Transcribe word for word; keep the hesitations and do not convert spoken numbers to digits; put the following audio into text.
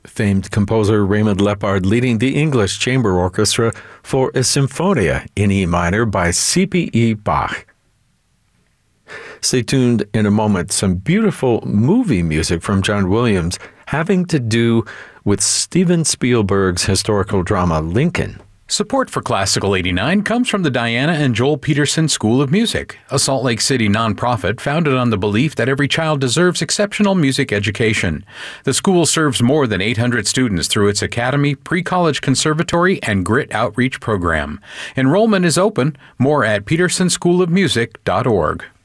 famed composer Raymond Lepard leading the English Chamber Orchestra for a Symphonia in E minor by C P E Bach. Stay tuned in a moment. Some beautiful movie music from John Williams having to do with Steven Spielberg's historical drama Lincoln. Support for Classical eighty-nine comes from the Diana and Joel Peterson School of Music, a Salt Lake City nonprofit founded on the belief that every child deserves exceptional music education. The school serves more than eight hundred students through its academy, pre-college conservatory, and Grit outreach program. Enrollment is open. More at peterson school of music dot org.